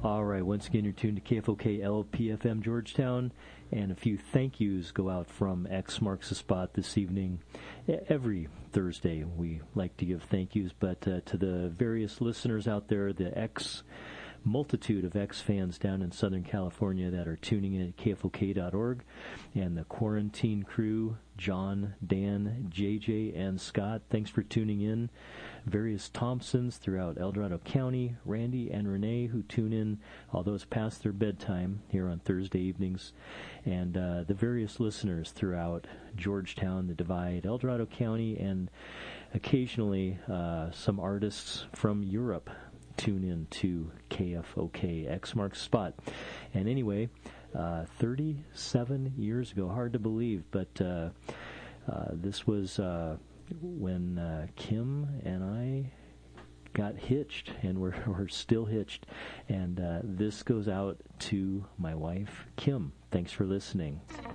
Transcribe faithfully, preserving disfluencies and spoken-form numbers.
All right, once again, you're tuned to K F O K L P F M Georgetown, and a few thank yous go out from X Marks the Spot this evening. Every Thursday, we like to give thank yous, but uh, to the various listeners out there, the X multitude of X fans down in Southern California that are tuning in at K F O K dot org, and the quarantine crew, John, Dan, J J, and Scott, thanks for tuning in. Various Thompsons throughout El Dorado County, Randy and Renee, who tune in, although it's past their bedtime here on Thursday evenings, and uh, the various listeners throughout Georgetown, the Divide, El Dorado County, and occasionally uh, some artists from Europe tune in to K F O K, X Marks the Spot. And anyway, uh, thirty-seven years ago, hard to believe, but uh, uh, this was uh, when uh, Kim and I got hitched, and we're, we're still hitched. And uh, this goes out to my wife, Kim. Thanks for listening.